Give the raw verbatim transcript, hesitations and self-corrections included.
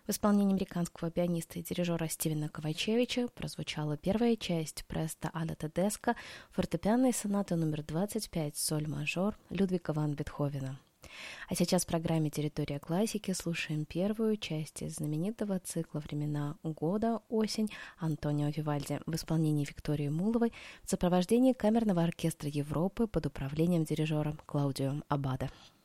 В исполнении американского пианиста и дирижера Стивена Ковачевича прозвучала первая часть Преста alla Tedesca фортепианной сонаты номер двадцать пять соль мажор Людвига ван Бетховена. А сейчас в программе «Территория классики» слушаем первую часть из знаменитого цикла «Времена года. Осень» Антонио Вивальди в исполнении Виктории Муловой в сопровождении камерного оркестра Европы под управлением дирижера Клаудио Аббадо.